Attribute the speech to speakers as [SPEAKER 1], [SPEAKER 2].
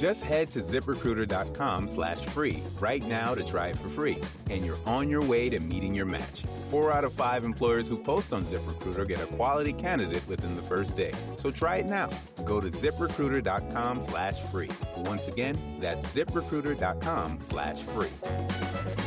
[SPEAKER 1] Just head to ZipRecruiter.com/free right now to try it for free. And you're on your way to meeting your match. 4 out of 5 employers who post on ZipRecruiter get a quality candidate within the first day. So try it now. Go to ZipRecruiter.com/free. Once again, that's ZipRecruiter.com/free.